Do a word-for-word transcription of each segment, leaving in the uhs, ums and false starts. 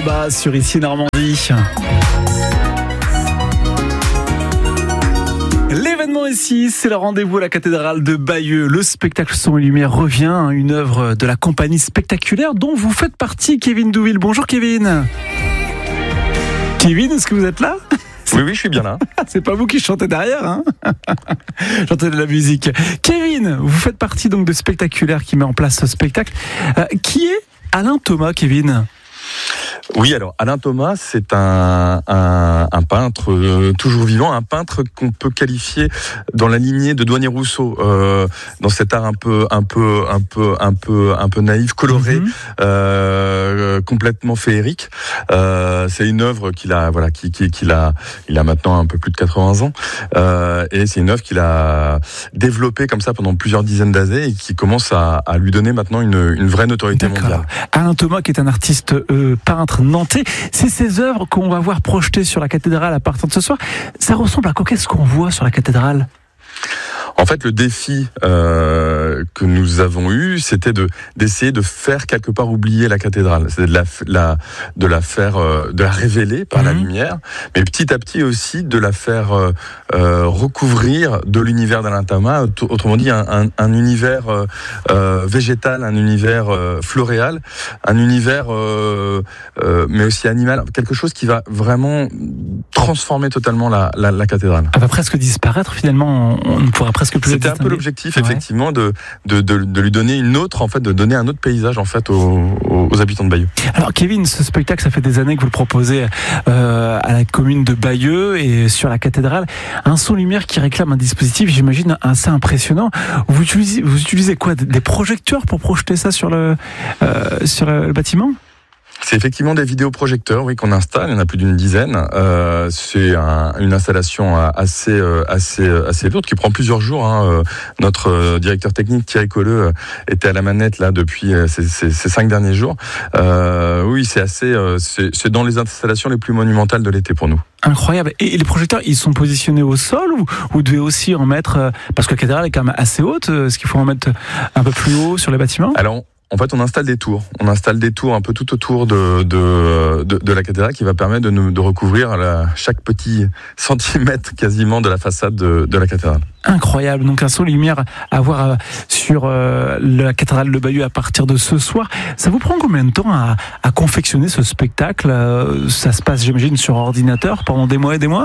Abba sur Ici Normandie. L'événement ici, c'est le rendez-vous à la cathédrale de Bayeux. Le spectacle Son et Lumière revient, une œuvre de la compagnie spectaculaire dont vous faites partie, Kevin Douville. Bonjour Kevin. Kevin, est-ce que vous êtes là ? Oui, oui, je suis bien là. C'est pas vous qui chantez derrière, hein. Chantez de la musique. Kevin, vous faites partie donc de Spectaculaire qui met en place ce spectacle. Euh, qui est Alain Thomas, Kevin ? Oui, alors Alain Thomas, c'est un, un, un peintre euh, toujours vivant, un peintre qu'on peut qualifier dans la lignée de Douanier-Rousseau, euh, dans cet art un peu, un peu, un peu, un peu, un peu naïf, coloré, mm-hmm. euh, complètement féerique. Euh, c'est une œuvre qu'il a, voilà, qui, qui, qu'il a, il a maintenant un peu plus de quatre-vingts ans, euh, et c'est une œuvre qu'il a développée comme ça pendant plusieurs dizaines d'années et qui commence à, à lui donner maintenant une, une vraie notoriété D'accord. mondiale. Alain Thomas, qui est un artiste euh, peintre nantais, c'est ces œuvres qu'on va voir projetées sur la cathédrale à partir de ce soir. Ça ressemble à quoi ? Qu'est-ce qu'on voit sur la cathédrale ? En fait, le défi euh, que nous avons eu, c'était de d'essayer de faire quelque part oublier la cathédrale, c'est de la, la de la faire, euh, de la révéler par mmh. la lumière, mais petit à petit aussi de la faire euh, euh, recouvrir de l'univers d'Alain Thomas, autrement dit un, un, un univers euh, euh, végétal, un univers euh, floréal, un univers euh, euh, mais aussi animal, quelque chose qui va vraiment transformer totalement la, la, la cathédrale. Elle va presque disparaître finalement, on ne pourra presque plus. C'était un peu l'objectif, effectivement, ouais. de, de, de, de lui donner une autre, en fait, de donner un autre paysage, en fait, aux, aux habitants de Bayeux. Alors, Kevin, ce spectacle, ça fait des années que vous le proposez euh, à la commune de Bayeux et sur la cathédrale. Un son lumière qui réclame un dispositif, j'imagine, assez impressionnant. Vous utilisez, vous utilisez quoi ? Des projecteurs pour projeter ça sur le, euh, sur le bâtiment ? C'est effectivement des vidéoprojecteurs, oui, qu'on installe. Il y en a plus d'une dizaine. Euh, c'est un, une installation assez, assez, assez lourde qui prend plusieurs jours. Hein. Notre directeur technique Thierry Colleux était à la manette là depuis ces, ces, ces cinq derniers jours. Euh, oui, c'est assez, c'est, c'est dans les installations les plus monumentales de l'été pour nous. Incroyable. Et les projecteurs, ils sont positionnés au sol ou vous devez aussi en mettre, parce que la cathédrale est quand même assez haute. Est-ce qu'il faut en mettre un peu plus haut sur les bâtiments ? Alors, en fait, on installe des tours. On installe des tours un peu tout autour de, de, de, de la cathédrale qui va permettre de, nous, de recouvrir la, chaque petit centimètre quasiment de la façade de, de la cathédrale. Incroyable. Donc un son lumière à voir sur euh, la cathédrale de Bayeux à partir de ce soir. Ça vous prend combien de temps à, à confectionner ce spectacle ? Ça se passe, j'imagine, sur ordinateur pendant des mois et des mois ?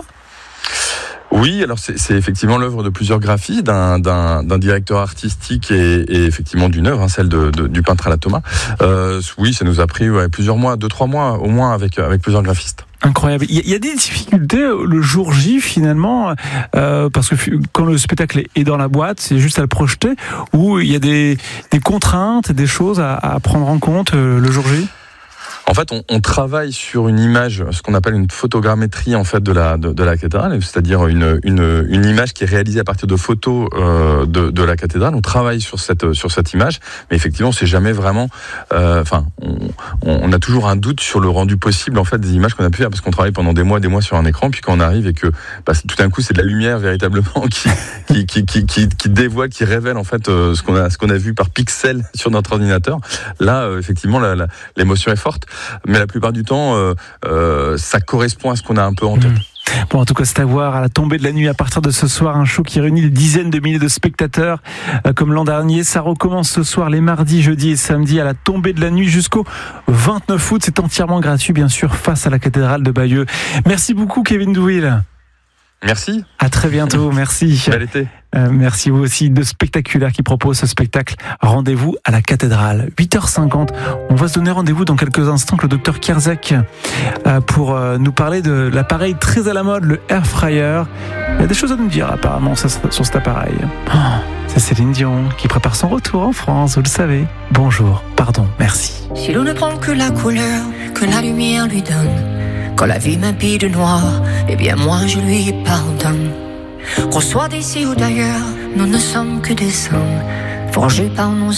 Oui, alors c'est, c'est effectivement l'œuvre de plusieurs graphistes, d'un, d'un, d'un directeur artistique et, et effectivement d'une œuvre, hein, celle de, de, du peintre Alain Thomas. Euh, oui, ça nous a pris ouais, plusieurs mois, deux, trois mois au moins avec, avec plusieurs graphistes. Incroyable. Il y a des difficultés le jour J finalement, euh, parce que quand le spectacle est dans la boîte, c'est juste à le projeter, ou il y a des, des contraintes, des choses à, à prendre en compte euh, le jour J ? En fait, on, on travaille sur une image, ce qu'on appelle une photogrammétrie en fait de la de, de la cathédrale, c'est-à-dire une une une image qui est réalisée à partir de photos euh, de de la cathédrale. On travaille sur cette sur cette image, mais effectivement, c'est jamais vraiment. Enfin, euh, on, on a toujours un doute sur le rendu possible en fait des images qu'on a pu faire parce qu'on travaille pendant des mois, des mois sur un écran, puis quand on arrive et que bah, tout d'un coup, c'est de la lumière véritablement qui qui qui qui qui, qui dévoile, qui révèle en fait euh, ce qu'on a ce qu'on a vu par pixels sur notre ordinateur. Là, euh, effectivement, la, la, l'émotion est forte. Mais la plupart du temps, euh, euh, ça correspond à ce qu'on a un peu en tête. Mmh. Bon, en tout cas, c'est à voir à la tombée de la nuit à partir de ce soir, un show qui réunit des dizaines de milliers de spectateurs, euh, comme l'an dernier. Ça recommence ce soir, les mardis, jeudis et samedis, à la tombée de la nuit jusqu'au vingt-neuf août. C'est entièrement gratuit, bien sûr, face à la cathédrale de Bayeux. Merci beaucoup, Kevin Douville. Merci. À très bientôt, merci. Bel été. Euh, merci vous aussi de Spectaculaire qui propose ce spectacle. Rendez-vous à la cathédrale. huit heures cinquante. On va se donner rendez-vous dans quelques instants avec le docteur Kierzek euh, pour euh, nous parler de l'appareil très à la mode, le Air Fryer. Il y a des choses à nous dire apparemment sur cet appareil. Oh, c'est Céline Dion qui prépare son retour en France, vous le savez. Bonjour, pardon, merci. Si l'on ne prend que la couleur que la lumière lui donne, quand la vie m'habille de noir, eh bien moi je lui pardonne. Qu'on soit d'ici ou d'ailleurs, nous ne sommes que des hommes forgés par nos